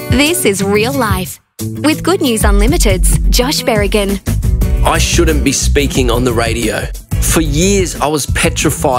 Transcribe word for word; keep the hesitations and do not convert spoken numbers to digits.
This is Real Life with Good News Unlimited's Josh Berrigan. I shouldn't be speaking on the radio. For years, I was petrified